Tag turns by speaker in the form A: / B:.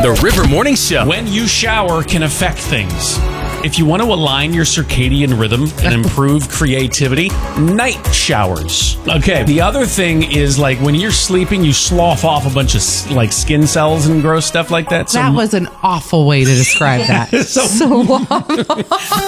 A: The River Morning Show.
B: When you shower can affect things. If you want to align your circadian rhythm and improve creativity, night showers. Okay, the other thing is like when you're sleeping, you slough off a bunch of like skin cells and gross stuff like that.
C: That was an awful way to describe that. So